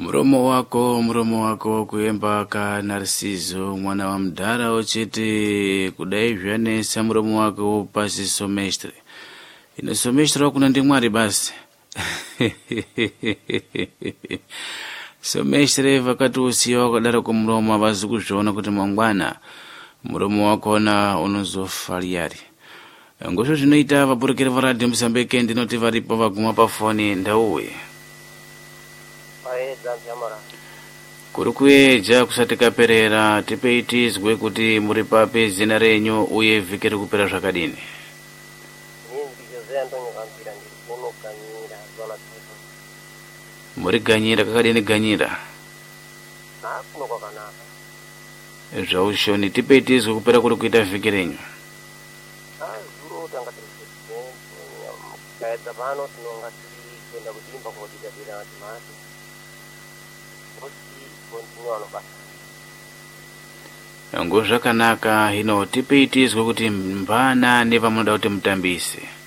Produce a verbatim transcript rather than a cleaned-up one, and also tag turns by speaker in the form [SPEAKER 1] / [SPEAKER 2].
[SPEAKER 1] Mromo wako, mromo wako kuyemba ka Narciso mwana wa mdara ochiti kudai zvanesa mromo wako pasi somestre. Ino somestre wakuna ndi mwari basi. Somestre vakati usiya wakadara ku mromo abazi kuzviona kuti mangwana mromo wakona unozofaliyari. Ngosho zvinoita vaburukiri varadhi Mozambique ndinoti varipo vaguma pafoni ndauwe. Kuri kuyeja kusati kaperera tipeitizwe kuti muri papi zina renyu uye vhiki rikupera zvakadini. Muri Ganyira kakadini Ganyira. Zvaushoni tipeitizwe kupera kuri kuita vhiki renyu. Ngo zvakanaka hino tipeitizwe kuti mbana nevamunoda kuti mutambise.